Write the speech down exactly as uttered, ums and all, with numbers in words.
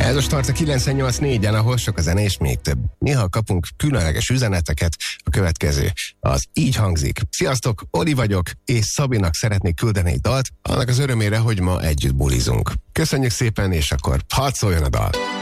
Ez a Start a kilencvennyolc négyen, ahol sok a zene és még több. Néha kapunk különleges üzeneteket, a következő az így hangzik. Sziasztok, Oli vagyok, és Szabinak szeretnék küldeni egy dalt, annak az örömére, hogy ma együtt bulizunk. Köszönjük szépen, és akkor hadd szóljon a dal!